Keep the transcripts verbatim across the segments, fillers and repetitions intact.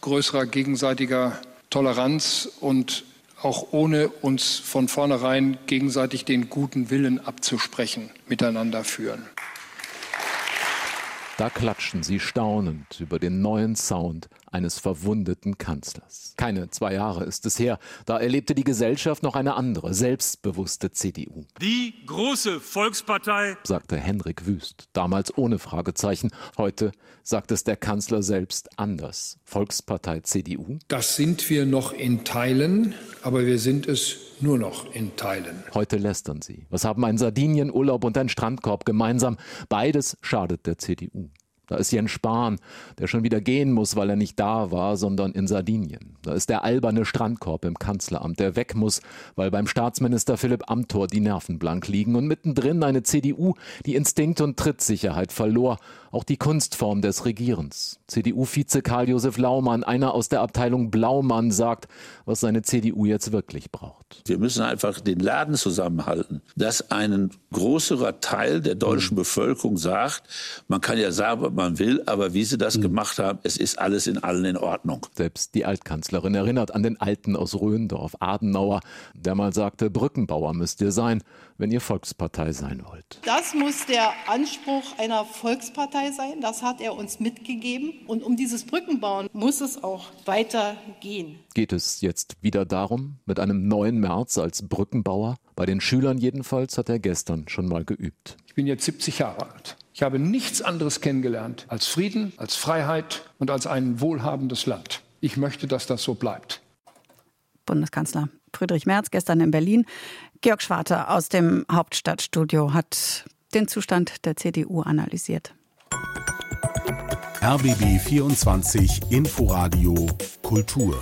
größerer gegenseitiger Toleranz und auch ohne uns von vornherein gegenseitig den guten Willen abzusprechen, miteinander führen. Da klatschen sie staunend über den neuen Sound eines verwundeten Kanzlers. Keine zwei Jahre ist es her, da erlebte die Gesellschaft noch eine andere, selbstbewusste C D U. Die große Volkspartei, sagte Henrik Wüst, damals ohne Fragezeichen. Heute sagt es der Kanzler selbst anders. Volkspartei C D U? Das sind wir noch in Teilen, aber wir sind es nur noch in Teilen. Heute lästern sie. Was haben ein Sardinienurlaub und ein Strandkorb gemeinsam? Beides schadet der C D U. Da ist Jens Spahn, der schon wieder gehen muss, weil er nicht da war, sondern in Sardinien. Da ist der alberne Strandkorb im Kanzleramt, der weg muss, weil beim Staatsminister Philipp Amthor die Nerven blank liegen. Und mittendrin eine C D U, die Instinkt und Trittsicherheit verlor. Auch die Kunstform des Regierens. C D U-Vize Karl-Josef Laumann, einer aus der Abteilung Blaumann, sagt, was seine C D U jetzt wirklich braucht. Wir müssen einfach den Laden zusammenhalten, dass ein größerer Teil der deutschen Bevölkerung sagt, man kann ja sagen, was man will, aber wie sie das gemacht haben, es ist alles in allen in Ordnung. Selbst die Altkanzlerin erinnert an den Alten aus Röndorf, Adenauer, der mal sagte, Brückenbauer müsst ihr sein, wenn ihr Volkspartei sein wollt. Das muss der Anspruch einer Volkspartei sein, das hat er uns mitgegeben. Und um dieses Brückenbauen muss es auch weitergehen. Geht es jetzt wieder darum, mit einem neuen Merz als Brückenbauer? Bei den Schülern jedenfalls hat er gestern schon mal geübt. Ich bin jetzt siebzig Jahre alt. Ich habe nichts anderes kennengelernt als Frieden, als Freiheit und als ein wohlhabendes Land. Ich möchte, dass das so bleibt. Bundeskanzler Friedrich Merz gestern in Berlin. Georg Schwarte aus dem Hauptstadtstudio hat den Zustand der C D U analysiert. R B B vierundzwanzig Inforadio Kultur.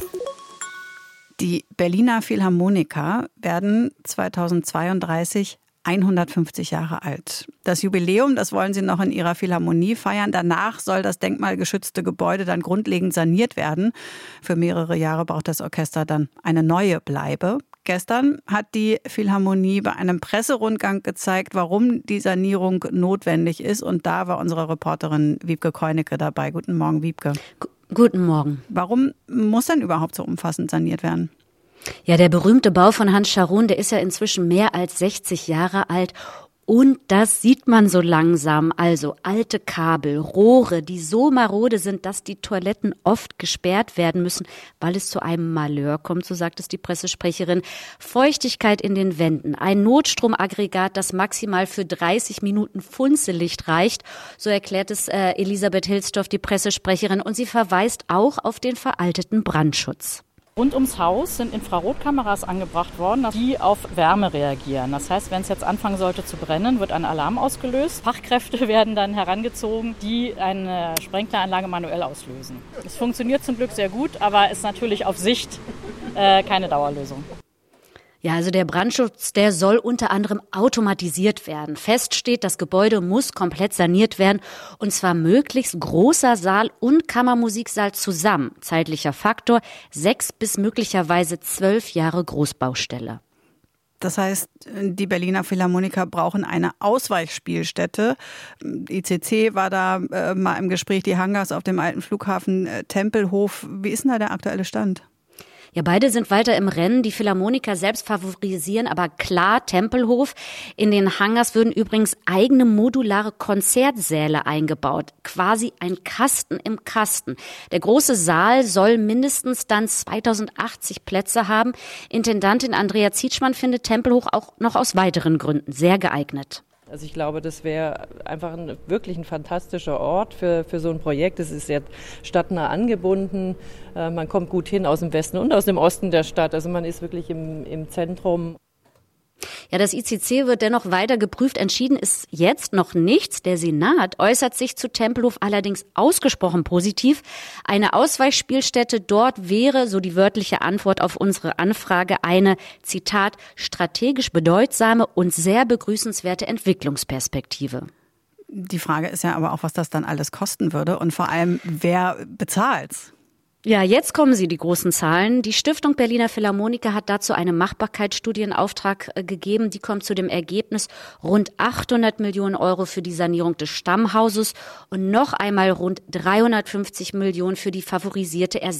Die Berliner Philharmoniker werden zweitausendzweiunddreißig hundertfünfzig Jahre alt. Das Jubiläum, das wollen sie noch in ihrer Philharmonie feiern. Danach soll das denkmalgeschützte Gebäude dann grundlegend saniert werden. Für mehrere Jahre braucht das Orchester dann eine neue Bleibe. Gestern hat die Philharmonie bei einem Presserundgang gezeigt, warum die Sanierung notwendig ist. Und da war unsere Reporterin Wiebke Keunecke dabei. Guten Morgen, Wiebke. G- Guten Morgen. Warum muss denn überhaupt so umfassend saniert werden? Ja, der berühmte Bau von Hans Scharoun, der ist ja inzwischen mehr als sechzig Jahre alt. Und das sieht man so langsam. Also alte Kabel, Rohre, die so marode sind, dass die Toiletten oft gesperrt werden müssen, weil es zu einem Malheur kommt, so sagt es die Pressesprecherin. Feuchtigkeit in den Wänden, ein Notstromaggregat, das maximal für dreißig Minuten Funzellicht reicht. So erklärt es äh, Elisabeth Hilsdorf, die Pressesprecherin. Und sie verweist auch auf den veralteten Brandschutz. Rund ums Haus sind Infrarotkameras angebracht worden, die auf Wärme reagieren. Das heißt, wenn es jetzt anfangen sollte zu brennen, wird ein Alarm ausgelöst. Fachkräfte werden dann herangezogen, die eine Sprenkleranlage manuell auslösen. Es funktioniert zum Glück sehr gut, aber ist natürlich auf Sicht äh, keine Dauerlösung. Ja, also der Brandschutz, der soll unter anderem automatisiert werden. Fest steht, das Gebäude muss komplett saniert werden und zwar möglichst großer Saal und Kammermusiksaal zusammen. Zeitlicher Faktor, sechs bis möglicherweise zwölf Jahre Großbaustelle. Das heißt, die Berliner Philharmoniker brauchen eine Ausweichspielstätte. I C C war da äh, mal im Gespräch, die Hangars auf dem alten Flughafen äh, Tempelhof. Wie ist denn da der aktuelle Stand? Ja, beide sind weiter im Rennen. Die Philharmoniker selbst favorisieren aber klar Tempelhof. In den Hangars würden übrigens eigene modulare Konzertsäle eingebaut. Quasi ein Kasten im Kasten. Der große Saal soll mindestens dann zweitausendachtzig Plätze haben. Intendantin Andrea Zietschmann findet Tempelhof auch noch aus weiteren Gründen sehr geeignet. Also ich glaube, das wäre einfach ein, wirklich ein fantastischer Ort für, für so ein Projekt. Es ist sehr stadtnah angebunden. Äh, man kommt gut hin aus dem Westen und aus dem Osten der Stadt. Also man ist wirklich im, im Zentrum. Ja, das I C C wird dennoch weiter geprüft. Entschieden ist jetzt noch nichts. Der Senat äußert sich zu Tempelhof allerdings ausgesprochen positiv. Eine Ausweichspielstätte dort wäre, so die wörtliche Antwort auf unsere Anfrage, eine, Zitat, strategisch bedeutsame und sehr begrüßenswerte Entwicklungsperspektive. Die Frage ist ja aber auch, was das dann alles kosten würde und vor allem, wer bezahlt's? Ja, jetzt kommen sie, die großen Zahlen. Die Stiftung Berliner Philharmoniker hat dazu eine Machbarkeitsstudie in Auftrag gegeben. Die kommt zu dem Ergebnis rund achthundert Millionen Euro für die Sanierung des Stammhauses und noch einmal rund dreihundertfünfzig Millionen für die favorisierte Ersatzsanierung